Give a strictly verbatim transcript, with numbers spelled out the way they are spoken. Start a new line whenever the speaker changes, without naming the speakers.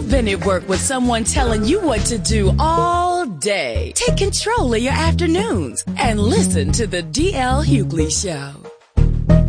You've been at work with someone telling you what to do all day. Take control of your afternoons and listen to the D L Hughley Show.